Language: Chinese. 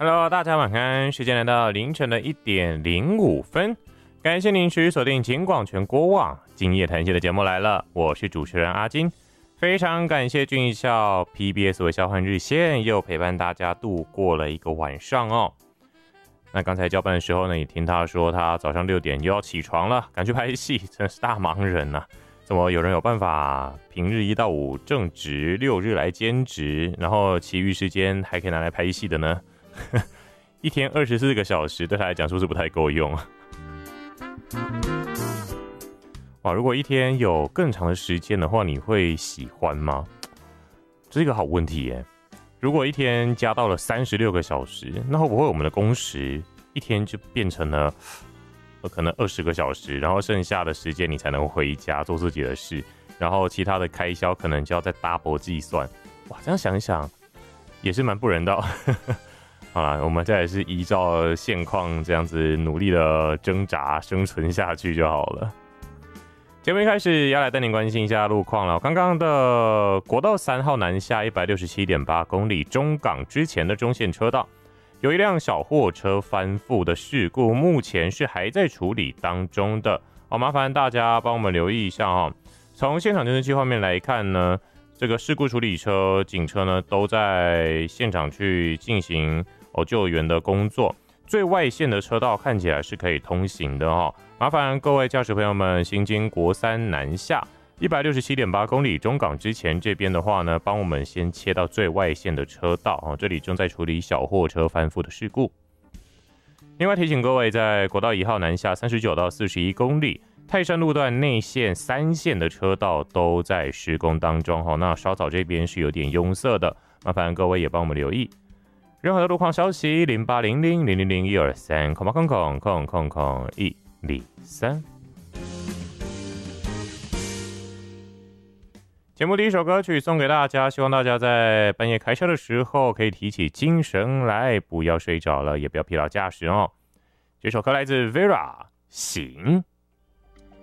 Hello， 大家晚安，时间来到凌晨的1:05，感谢您持续锁定警广全国网今夜谈心的节目来了，我是主持人阿金，非常感谢俊孝 PBS 为交换日线又陪伴大家度过了一个晚上哦。那刚才交班的时候呢，也听他说他早上6点又要起床了，赶去拍戏，真是大忙人啊。怎么有人有办法平日1到5正职，6日来兼职，然后其余时间还可以拿来拍戏的呢？一天24个小时对他来讲是不是不太够用？哇，如果一天有更长的时间的话，你会喜欢吗？这是一个好问题耶。如果一天加到了36个小时，那会不会我们的工时一天就变成了可能20个小时，然后剩下的时间你才能回家做自己的事，然后其他的开销可能就要再 double 计算。哇，这样想一想也是蛮不人道。好啦，我们再来是依照现况这样子努力的挣扎生存下去就好了。节目一开始要来带您关心一下路况了。刚刚的国道3号南下 167.8 公里中港之前的中线车道，有一辆小货车翻覆的事故，目前是还在处理当中的。好，麻烦大家帮我们留意一下哦。从现场监视器画面来看呢，这个事故处理车、警车呢都在现场去进行救援的工作。最外线的车道看起来是可以通行的哦。麻烦各位驾驶朋友们，行经国3南下 167.8 公里中港之前这边的话呢，帮我们先切到最外线的车道哦，这里正在处理小货车翻覆的事故。另外提醒各位，在国道1号南下39到41公里泰山路段内线3线的车道都在施工当中哦，那稍早这边是有点拥塞的，麻烦各位也帮我们留意。任何的路况消息0800-000-123，节目第一首歌曲送给大家，希望大家在半夜开车的时候可以提起精神来，不要睡着了，也不要疲劳驾驶哦。这首歌来自 Vera 醒。